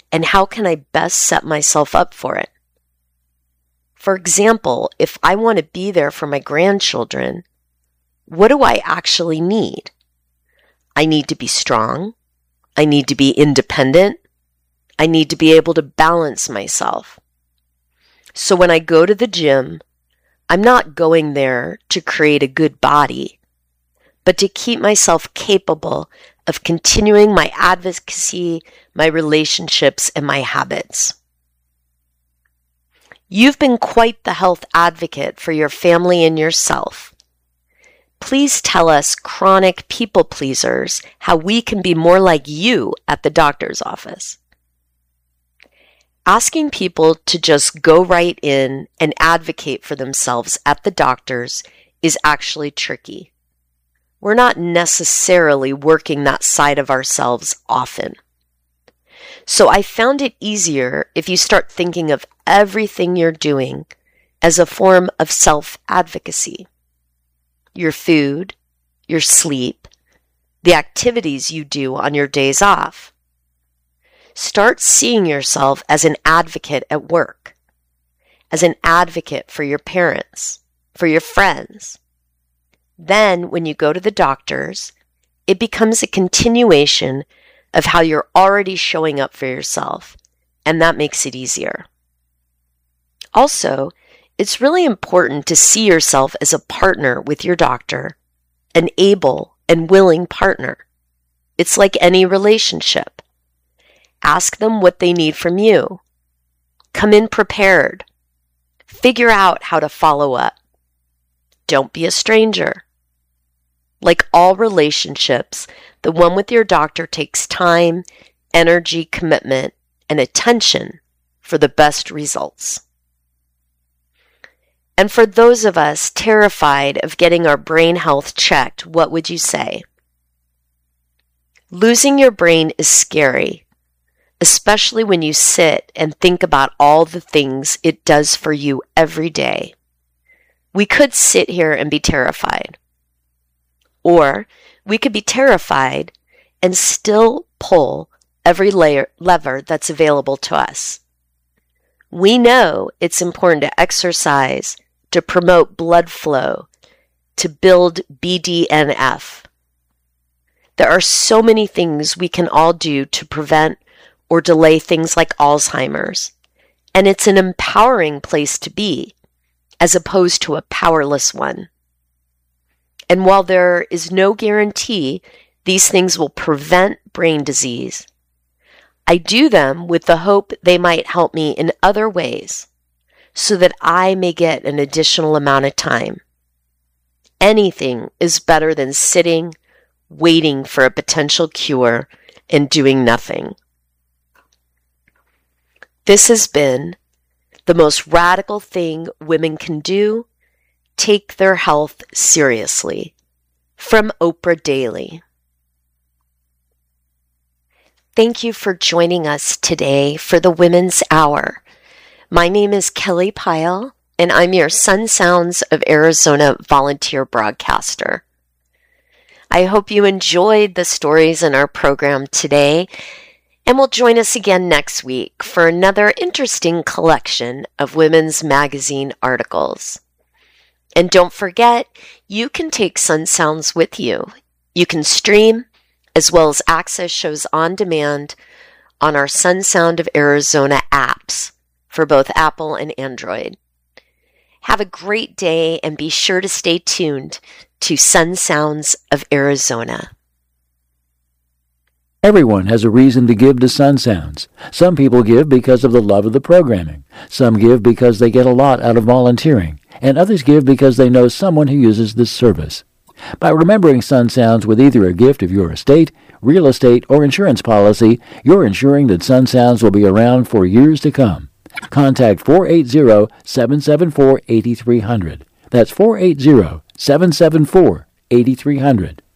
and how can I best set myself up for it? For example, if I want to be there for my grandchildren, what do I actually need? I need to be strong. I need to be independent. I need to be able to balance myself. So when I go to the gym, I'm not going there to create a good body, but to keep myself capable of continuing my advocacy, my relationships, and my habits. You've been quite the health advocate for your family and yourself. Please tell us chronic people pleasers how we can be more like you at the doctor's office. Asking people to just go right in and advocate for themselves at the doctor's is actually tricky. We're not necessarily working that side of ourselves often. So I found it easier if you start thinking of everything you're doing as a form of self-advocacy. Your food, your sleep, the activities you do on your days off. Start seeing yourself as an advocate at work, as an advocate for your parents, for your friends. Then, when you go to the doctors, it becomes a continuation of how you're already showing up for yourself, and that makes it easier. Also, it's really important to see yourself as a partner with your doctor, an able and willing partner. It's like any relationship. Ask them what they need from you. Come in prepared. Figure out how to follow up. Don't be a stranger. Like all relationships, the one with your doctor takes time, energy, commitment, and attention for the best results. And for those of us terrified of getting our brain health checked, what would you say? Losing your brain is scary, especially when you sit and think about all the things it does for you every day. We could sit here and be terrified. Or we could be terrified and still pull every lever that's available to us. We know it's important to exercise, to promote blood flow, to build BDNF. There are so many things we can all do to prevent or delay things like Alzheimer's, and it's an empowering place to be, as opposed to a powerless one. And while there is no guarantee these things will prevent brain disease, I do them with the hope they might help me in other ways so that I may get an additional amount of time. Anything is better than sitting, waiting for a potential cure, and doing nothing. This has been the most radical thing women can do. Take their health seriously. From Oprah Daily. Thank you for joining us today for the Women's Hour. My name is Kelly Pyle, and I'm your Sun Sounds of Arizona volunteer broadcaster. I hope you enjoyed the stories in our program today, and will join us again next week for another interesting collection of women's magazine articles. And don't forget, you can take Sun Sounds with you. You can stream as well as access shows on demand on our Sun Sound of Arizona apps for both Apple and Android. Have a great day and be sure to stay tuned to Sun Sounds of Arizona. Everyone has a reason to give to Sun Sounds. Some people give because of the love of the programming. Some give because they get a lot out of volunteering. And others give because they know someone who uses this service. By remembering Sun Sounds with either a gift of your estate, real estate, or insurance policy, you're ensuring that Sun Sounds will be around for years to come. Contact 480-774-8300. That's 480-774-8300.